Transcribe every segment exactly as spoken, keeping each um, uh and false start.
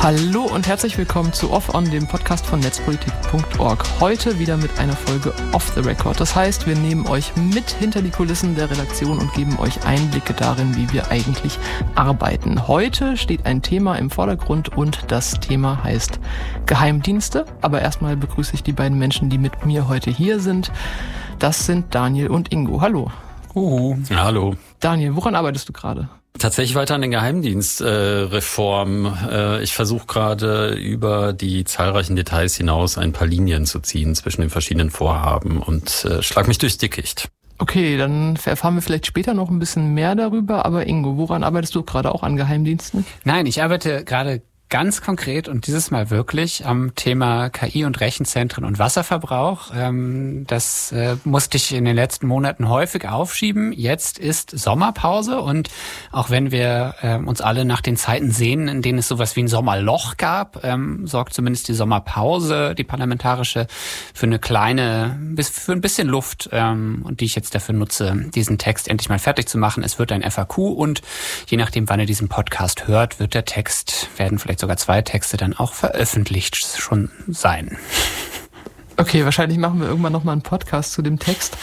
Hallo und herzlich willkommen zu Off On, dem Podcast von netzpolitik punkt org. Heute wieder mit einer Folge Off the Record. Das heißt, wir nehmen euch mit hinter die Kulissen der Redaktion und geben euch Einblicke darin, wie wir eigentlich arbeiten. Heute steht ein Thema im Vordergrund und das Thema heißt Geheimdienste. Aber erstmal begrüße ich die beiden Menschen, die mit mir heute hier sind. Das sind Daniel und Ingo. Hallo. Uhu. Hallo. Daniel, woran arbeitest du gerade? Tatsächlich weiter an den Geheimdienstreformen. Äh, äh, ich versuche gerade über die zahlreichen Details hinaus ein paar Linien zu ziehen zwischen den verschiedenen Vorhaben und äh, schlag mich durchs Dickicht. Okay, dann erfahren wir vielleicht später noch ein bisschen mehr darüber. Aber Ingo, woran arbeitest du gerade, auch an Geheimdiensten? Nein, ich arbeite gerade ganz konkret und dieses Mal wirklich am Thema K I und Rechenzentren und Wasserverbrauch. Das musste ich in den letzten Monaten häufig aufschieben. Jetzt ist Sommerpause und auch wenn wir uns alle nach den Zeiten sehen, in denen es sowas wie ein Sommerloch gab, sorgt zumindest die Sommerpause, die parlamentarische, für eine kleine, für ein bisschen Luft, und die ich jetzt dafür nutze, diesen Text endlich mal fertig zu machen. Es wird ein F A Q und je nachdem, wann ihr diesen Podcast hört, wird der Text, werden vielleicht sogar zwei Texte dann auch veröffentlicht schon sein. Okay, wahrscheinlich machen wir irgendwann nochmal einen Podcast zu dem Text,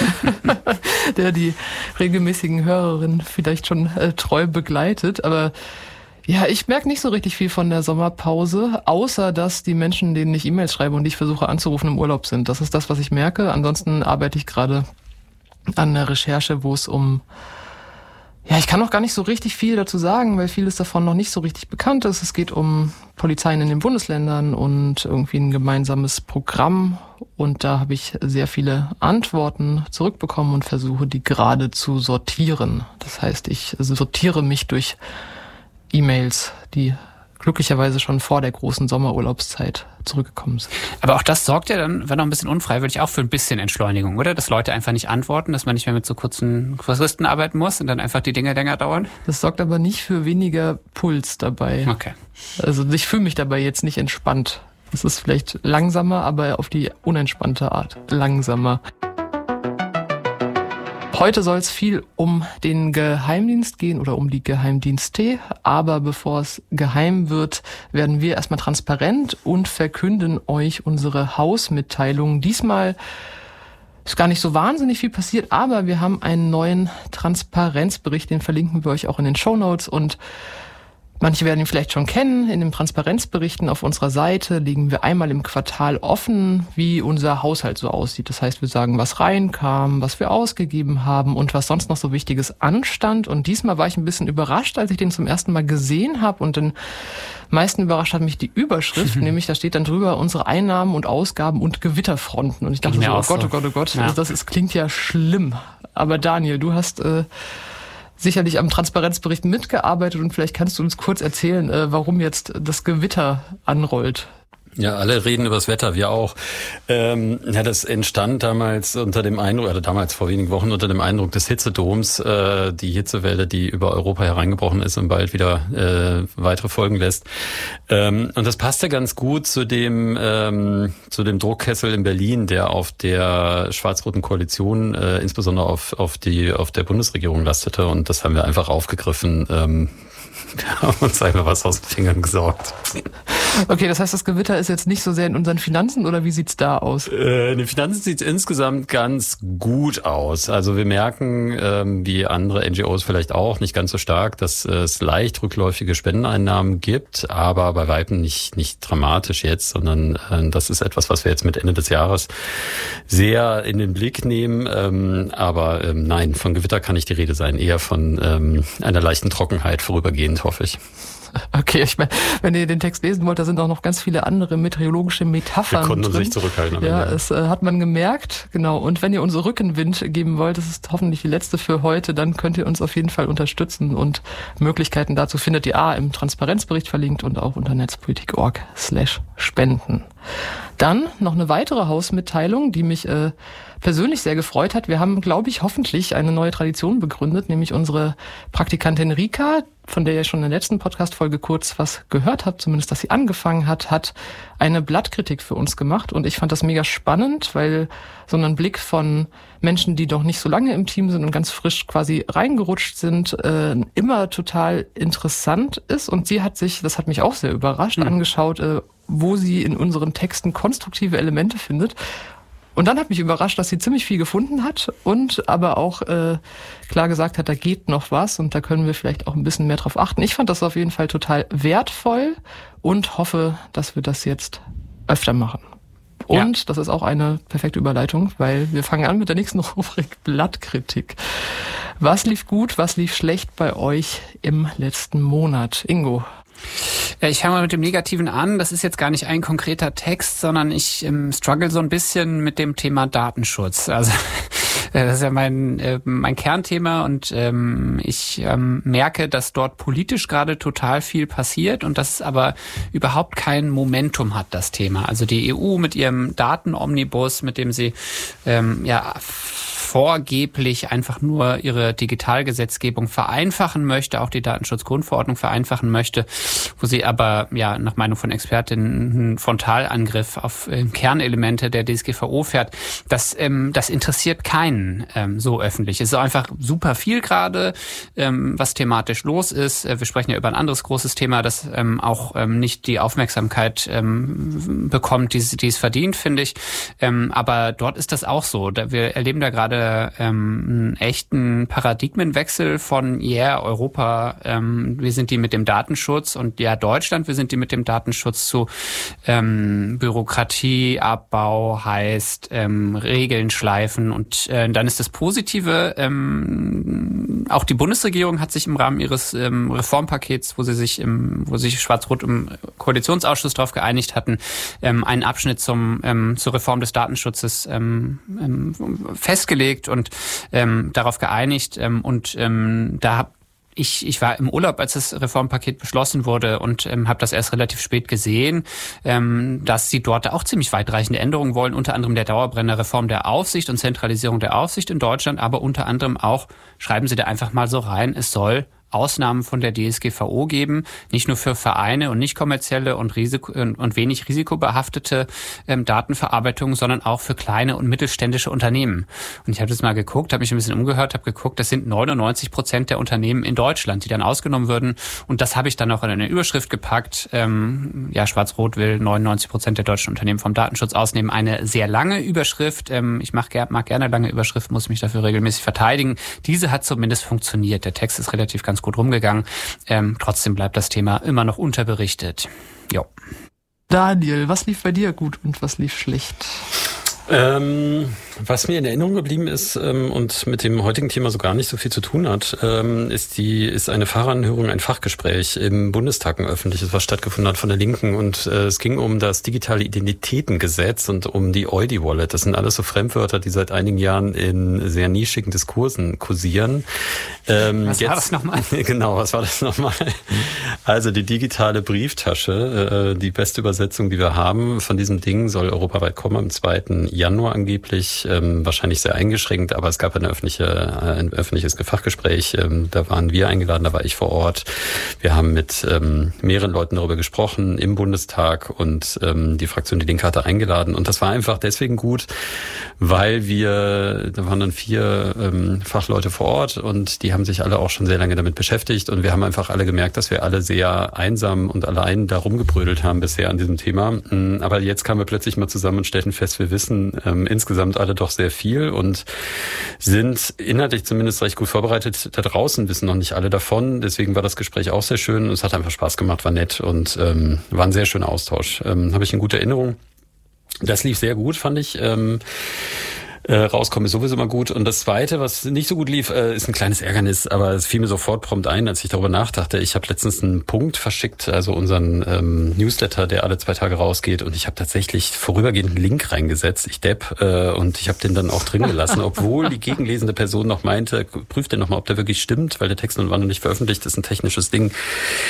der die regelmäßigen Hörerinnen vielleicht schon äh, treu begleitet. Aber ja, ich merke nicht so richtig viel von der Sommerpause, außer dass die Menschen, denen ich E-Mails schreibe und die ich versuche anzurufen, im Urlaub sind. Das ist das, was ich merke. Ansonsten arbeite ich gerade an einer Recherche, wo es um Ja, ich kann noch gar nicht so richtig viel dazu sagen, weil vieles davon noch nicht so richtig bekannt ist. Es geht um Polizeien in den Bundesländern und irgendwie ein gemeinsames Programm. Und da habe ich sehr viele Antworten zurückbekommen und versuche, die gerade zu sortieren. Das heißt, ich sortiere mich durch E-Mails, die glücklicherweise schon vor der großen Sommerurlaubszeit zurückgekommen sind. Aber auch das sorgt ja dann, wenn auch ein bisschen unfreiwillig, auch für ein bisschen Entschleunigung, oder? Dass Leute einfach nicht antworten, dass man nicht mehr mit so kurzen Fristen arbeiten muss und dann einfach die Dinge länger dauern? Das sorgt aber nicht für weniger Puls dabei. Okay. Also ich fühle mich dabei jetzt nicht entspannt. Es ist vielleicht langsamer, aber auf die unentspannte Art langsamer. Heute soll es viel um den Geheimdienst gehen oder um die Geheimdienste, aber bevor es geheim wird, werden wir erstmal transparent und verkünden euch unsere Hausmitteilung. Diesmal ist gar nicht so wahnsinnig viel passiert, aber wir haben einen neuen Transparenzbericht, den verlinken wir euch auch in den Shownotes und manche werden ihn vielleicht schon kennen. In den Transparenzberichten auf unserer Seite legen wir einmal im Quartal offen, wie unser Haushalt so aussieht. Das heißt, wir sagen, was reinkam, was wir ausgegeben haben und was sonst noch so Wichtiges anstand. Und diesmal war ich ein bisschen überrascht, als ich den zum ersten Mal gesehen habe. Und den meisten überrascht hat mich die Überschrift, nämlich da steht dann drüber unsere Einnahmen und Ausgaben und Gewitterfronten. Und ich dachte so, oh Gott, oh Gott, oh Gott, ja. das ist, klingt ja schlimm. Aber Daniel, du hast äh, sicherlich am Transparenzbericht mitgearbeitet und vielleicht kannst du uns kurz erzählen, äh, warum jetzt das Gewitter anrollt. Ja, alle reden über das Wetter, wir auch. Ähm, ja, das entstand damals unter dem Eindruck, oder damals vor wenigen Wochen unter dem Eindruck des Hitzedoms, äh, die Hitzewelle, die über Europa hereingebrochen ist und bald wieder äh, weitere Folgen lässt. Ähm, und das passte ganz gut zu dem ähm, zu dem Druckkessel in Berlin, der auf der schwarz-roten Koalition, äh, insbesondere auf auf die auf der Bundesregierung lastete. Und das haben wir einfach aufgegriffen. Ähm, Wir haben uns einfach was aus den Fingern gesaugt. Okay, das heißt, das Gewitter ist jetzt nicht so sehr in unseren Finanzen oder wie sieht's da aus? Äh, in den Finanzen sieht's insgesamt ganz gut aus. Also wir merken, ähm, wie andere N G Os vielleicht auch, nicht ganz so stark, dass es leicht rückläufige Spendeneinnahmen gibt, aber bei weitem nicht nicht dramatisch jetzt, sondern äh, das ist etwas, was wir jetzt mit Ende des Jahres sehr in den Blick nehmen. Ähm, aber ähm, nein, von Gewitter kann nicht die Rede sein, eher von ähm, einer leichten Trockenheit vorübergehend, hoffe ich. Okay, ich meine, wenn ihr den Text lesen wollt, da sind auch noch ganz viele andere meteorologische Metaphern. Wir konnten uns drin. nicht zurückhalten. Ja, Ende. es äh, hat man gemerkt, genau. Und wenn ihr uns Rückenwind geben wollt, das ist hoffentlich die letzte für heute, dann könnt ihr uns auf jeden Fall unterstützen und Möglichkeiten dazu findet ihr A im Transparenzbericht verlinkt und auch unter netzpolitik punkt org slash spenden. Dann noch eine weitere Hausmitteilung, die mich äh, persönlich sehr gefreut hat. Wir haben, glaube ich, hoffentlich eine neue Tradition begründet, nämlich unsere Praktikantin Rika, von der ihr schon in der letzten Podcast-Folge kurz was gehört habt, zumindest, dass sie angefangen hat, hat eine Blattkritik für uns gemacht. Und ich fand das mega spannend, weil so ein Blick von Menschen, die doch nicht so lange im Team sind und ganz frisch quasi reingerutscht sind, äh, immer total interessant ist. Und sie hat sich, das hat mich auch sehr überrascht, mhm. angeschaut, äh, wo sie in unseren Texten konstruktive Elemente findet. Und dann hat mich überrascht, dass sie ziemlich viel gefunden hat und aber auch äh, klar gesagt hat, da geht noch was und da können wir vielleicht auch ein bisschen mehr drauf achten. Ich fand das auf jeden Fall total wertvoll und hoffe, dass wir das jetzt öfter machen. Und ja. das ist auch eine perfekte Überleitung, weil wir fangen an mit der nächsten Rubrik Blattkritik. Was lief gut, was lief schlecht bei euch im letzten Monat? Ingo? Ich fange mal mit dem Negativen an. Das ist jetzt gar nicht ein konkreter Text, sondern ich ähm, struggle so ein bisschen mit dem Thema Datenschutz. Also das ist ja mein äh, mein Kernthema und ähm, ich ähm, merke, dass dort politisch gerade total viel passiert und dass es aber überhaupt kein Momentum hat, das Thema. Also die E U mit ihrem Datenomnibus, mit dem sie ähm, ja vorgeblich einfach nur ihre Digitalgesetzgebung vereinfachen möchte, auch die Datenschutzgrundverordnung vereinfachen möchte, wo sie aber ja nach Meinung von Expertinnen einen Frontalangriff auf äh, Kernelemente der D S G V O fährt. Das ähm, das interessiert keinen ähm, so öffentlich. Es ist einfach super viel gerade, ähm, was thematisch los ist. Wir sprechen ja über ein anderes großes Thema, das ähm, auch ähm, nicht die Aufmerksamkeit ähm, bekommt, die, die es verdient, finde ich. Ähm, aber dort ist das auch so. Da, wir erleben da gerade ähm, einen echten Paradigmenwechsel von yeah, Europa, ähm, wir sind die mit dem Datenschutz und ja, Deutschland, wir sind die mit dem Datenschutz zu ähm, Bürokratieabbau heißt ähm, Regeln schleifen und äh, dann ist das Positive, ähm, auch die Bundesregierung hat sich im Rahmen ihres ähm, Reformpakets, wo sie sich im, wo sich Schwarz-Rot im Koalitionsausschuss darauf geeinigt hatten, ähm, einen Abschnitt zum ähm, zur Reform des Datenschutzes ähm, ähm, festgelegt und ähm, darauf geeinigt ähm, und ähm, da habe Ich, ich war im Urlaub, als das Reformpaket beschlossen wurde und ähm, habe das erst relativ spät gesehen, ähm, dass sie dort auch ziemlich weitreichende Änderungen wollen, unter anderem der Dauerbrenner Reform der Aufsicht und Zentralisierung der Aufsicht in Deutschland, aber unter anderem auch, schreiben sie da einfach mal so rein, es soll Ausnahmen von der D S G V O geben, nicht nur für Vereine und nicht kommerzielle und, Risiko, und wenig risikobehaftete ähm, Datenverarbeitung, sondern auch für kleine und mittelständische Unternehmen. Und ich habe das mal geguckt, habe mich ein bisschen umgehört, habe geguckt, das sind neunundneunzig Prozent der Unternehmen in Deutschland, die dann ausgenommen würden. Und das habe ich dann auch in eine Überschrift gepackt. Ähm, ja, Schwarz-Rot will neunundneunzig Prozent der deutschen Unternehmen vom Datenschutz ausnehmen. Eine sehr lange Überschrift. Ähm, ich mag, mag gerne lange Überschriften, muss mich dafür regelmäßig verteidigen. Diese hat zumindest funktioniert. Der Text ist relativ ganz gut rumgegangen. Ähm, trotzdem bleibt das Thema immer noch unterberichtet. Jo. Daniel, was lief bei dir gut und was lief schlecht? Ähm, was mir in Erinnerung geblieben ist ähm, und mit dem heutigen Thema so gar nicht so viel zu tun hat, ähm, ist die ist eine Fahreranhörung, ein Fachgespräch im Bundestag, ein öffentliches, was stattgefunden hat von der Linken. Und äh, es ging um das digitale Identitätengesetz und um die Eudi-Wallet. Das sind alles so Fremdwörter, die seit einigen Jahren in sehr nischigen Diskursen kursieren. Ähm, was jetzt, war das nochmal? Genau, was war das nochmal? Also die digitale Brieftasche, äh, die beste Übersetzung, die wir haben von diesem Ding, soll europaweit kommen am zweiten Januar angeblich, ähm, wahrscheinlich sehr eingeschränkt, aber es gab eine öffentliche, äh, ein öffentliches Fachgespräch, ähm, da waren wir eingeladen, da war ich vor Ort. Wir haben mit ähm, mehreren Leuten darüber gesprochen im Bundestag und ähm, die Fraktion Die Linke hatte eingeladen und das war einfach deswegen gut, weil wir, da waren dann vier ähm, Fachleute vor Ort und die haben sich alle auch schon sehr lange damit beschäftigt und wir haben einfach alle gemerkt, dass wir alle sehr einsam und allein da rumgebrödelt haben bisher an diesem Thema. Aber jetzt kamen wir plötzlich mal zusammen und stellten fest, wir wissen ähm, insgesamt alle doch sehr viel und sind inhaltlich zumindest recht gut vorbereitet. Da draußen wissen noch nicht alle davon. Deswegen war das Gespräch auch sehr schön. Es hat einfach Spaß gemacht, war nett und ähm, war ein sehr schöner Austausch. Ähm, habe ich in guter Erinnerung. Das lief sehr gut, fand ich. Ähm, Äh, rauskommen ist sowieso immer gut. Und das Zweite, was nicht so gut lief, äh, ist ein kleines Ärgernis, aber es fiel mir sofort prompt ein, als ich darüber nachdachte. Ich habe letztens einen Punkt verschickt, also unseren ähm, Newsletter, der alle zwei Tage rausgeht, und ich habe tatsächlich vorübergehend einen Link reingesetzt, ich Depp, äh, und ich habe den dann auch drin gelassen, obwohl die gegenlesende Person noch meinte, prüft den nochmal, ob der wirklich stimmt, weil der Text nun war noch nicht veröffentlicht, das ist ein technisches Ding.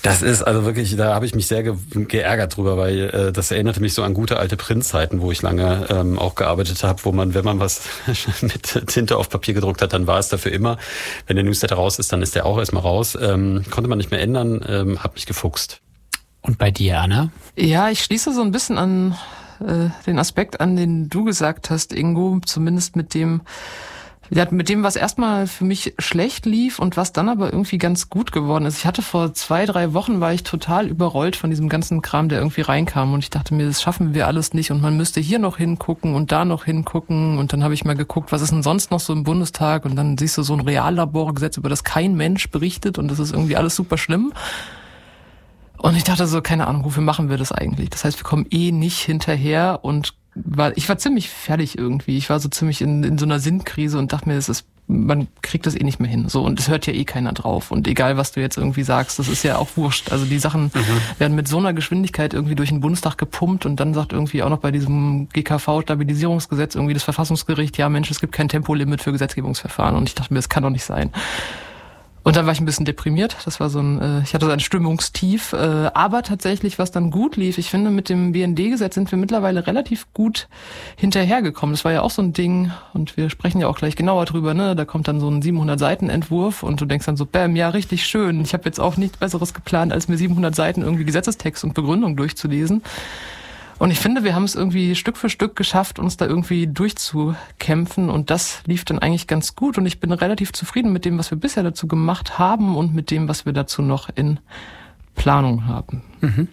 Das ist also wirklich, da habe ich mich sehr ge geärgert drüber, weil äh, das erinnerte mich so an gute alte Printzeiten, wo ich lange ähm, auch gearbeitet habe, wo man, wenn man was mit Tinte auf Papier gedruckt hat, dann war es dafür immer. Wenn der Newsletter raus ist, dann ist der auch erstmal raus. Ähm, konnte man nicht mehr ändern, ähm, hat mich gefuchst. Und bei dir, Anna? Ja, ich schließe so ein bisschen an äh, den Aspekt an, den du gesagt hast, Ingo, zumindest mit dem, ja, mit dem, was erstmal für mich schlecht lief und was dann aber irgendwie ganz gut geworden ist. Ich hatte vor zwei, drei Wochen, war ich total überrollt von diesem ganzen Kram, der irgendwie reinkam und ich dachte mir, das schaffen wir alles nicht und man müsste hier noch hingucken und da noch hingucken und dann habe ich mal geguckt, was ist denn sonst noch so im Bundestag und dann siehst du so ein Reallaborgesetz, über das kein Mensch berichtet und das ist irgendwie alles super schlimm. Und ich dachte so, keine Ahnung, wofür machen wir das eigentlich? Das heißt, wir kommen eh nicht hinterher und war, ich war ziemlich fertig irgendwie. Ich war so ziemlich in, in so einer Sinnkrise und dachte mir, das ist, man kriegt das eh nicht mehr hin. So, und es hört ja eh keiner drauf. Und egal, was du jetzt irgendwie sagst, das ist ja auch wurscht. Also die Sachen mhm. werden mit so einer Geschwindigkeit irgendwie durch den Bundestag gepumpt und dann sagt irgendwie auch noch bei diesem G K V-Stabilisierungsgesetz irgendwie das Verfassungsgericht, ja Mensch, es gibt kein Tempolimit für Gesetzgebungsverfahren. Und ich dachte mir, das kann doch nicht sein. Und dann war ich ein bisschen deprimiert. Das war so ein, äh, ich hatte so ein Stimmungstief. Äh, aber tatsächlich, was dann gut lief, ich finde, mit dem B N D-Gesetz sind wir mittlerweile relativ gut hinterhergekommen. Das war ja auch so ein Ding, und wir sprechen ja auch gleich genauer drüber, ne? Da kommt dann so ein siebenhundert-Seiten-Entwurf und du denkst dann so, bäm, ja, richtig schön. Ich habe jetzt auch nichts Besseres geplant, als mir siebenhundert Seiten irgendwie Gesetzestext und Begründung durchzulesen. Und ich finde, wir haben es irgendwie Stück für Stück geschafft, uns da irgendwie durchzukämpfen und das lief dann eigentlich ganz gut und ich bin relativ zufrieden mit dem, was wir bisher dazu gemacht haben und mit dem, was wir dazu noch in Planung haben. Mhm.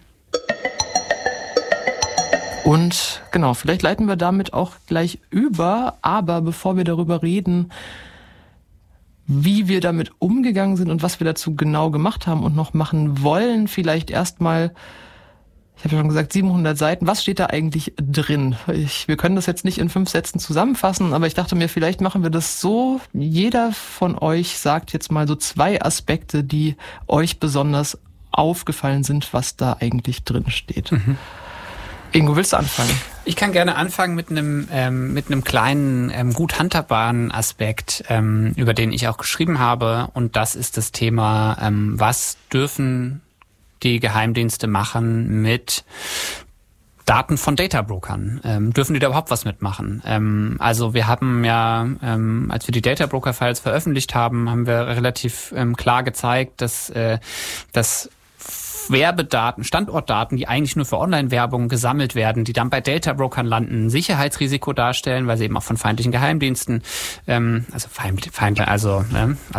Und genau, vielleicht leiten wir damit auch gleich über, aber bevor wir darüber reden, wie wir damit umgegangen sind und was wir dazu genau gemacht haben und noch machen wollen, vielleicht erstmal, ich habe ja schon gesagt, siebenhundert Seiten. Was steht da eigentlich drin? Ich, wir können das jetzt nicht in fünf Sätzen zusammenfassen, aber ich dachte mir, vielleicht machen wir das so. Jeder von euch sagt jetzt mal so zwei Aspekte, die euch besonders aufgefallen sind, was da eigentlich drin steht. Mhm. Ingo, willst du anfangen? Ich kann gerne anfangen mit einem ähm, mit einem kleinen, ähm, gut handhabbaren Aspekt, ähm, über den ich auch geschrieben habe. Und das ist das Thema, ähm, was dürfen die Geheimdienste machen mit Daten von Databrokern. Ähm, dürfen die da überhaupt was mitmachen? Ähm, also wir haben ja, ähm, als wir die Databroker-Files veröffentlicht haben, haben wir relativ ähm, klar gezeigt, dass, äh, dass Werbedaten, Standortdaten, die eigentlich nur für Online-Werbung gesammelt werden, die dann bei Databrokern landen, ein Sicherheitsrisiko darstellen, weil sie eben auch von feindlichen Geheimdiensten, ähm, also Feind, Feind, also, ne,